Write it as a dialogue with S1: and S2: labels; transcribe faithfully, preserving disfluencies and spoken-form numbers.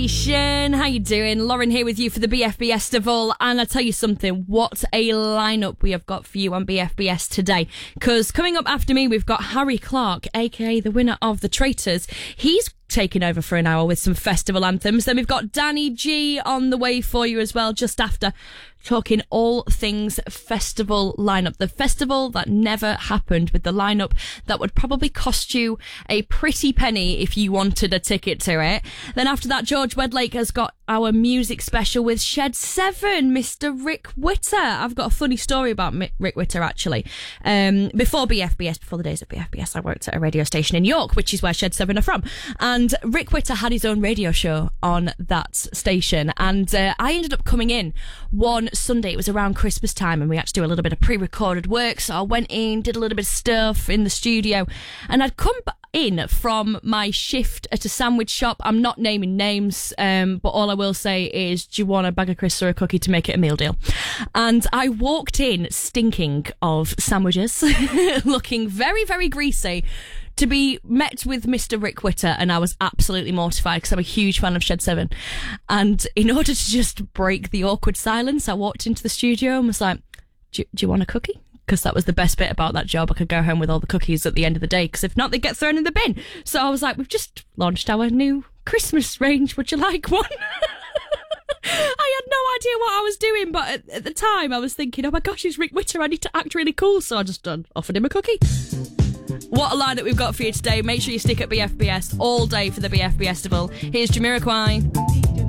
S1: How you doing? Lauren here with you for the B F B Festival, and I tell you something, what a lineup we have got for you on B F B S today, because coming up after me we've got Harry Clark, aka the winner of The Traitors. He's taking over for an hour with some festival anthems. Then we've got Danny G on the way for you as well just after, talking all things festival lineup. The festival that never happened, with the lineup that would probably cost you a pretty penny if you wanted a ticket to it. Then after that, George Wedlake has got our music special with Shed seven, Mister Rick Witter. I've got a funny story about Rick Witter, actually. Um, before B F B S, before the days of B F B S, I worked at a radio station in York, which is where Shed seven are from. And Rick Witter had his own radio show on that station. And uh, I ended up coming in one Sunday. It was around Christmas time, and we had to do a little bit of pre-recorded work. So I went in, did a little bit of stuff in the studio, and I'd come in from my shift at a sandwich shop. I'm not naming names, um, but all I will say is, do you want a bag of crisps or a cookie to make it a meal deal? And I walked in stinking of sandwiches, looking very, very greasy, to be met with Mister Rick Witter, and I was absolutely mortified because I'm a huge fan of Shed seven. And in order to just break the awkward silence, I walked into the studio and was like, do, do you want a cookie? Because that was the best bit about that job. I could go home with all the cookies at the end of the day, because if not, they get thrown in the bin. So I was like, we've just launched our new Christmas range. Would you like one? I had no idea what I was doing, but at, at the time I was thinking, oh my gosh, it's Rick Witter, I need to act really cool. So I just uh, offered him a cookie. What a lineup we've got for you today. Make sure you stick at B F B S all day for the B F B Festival. Here's Jamiroquai.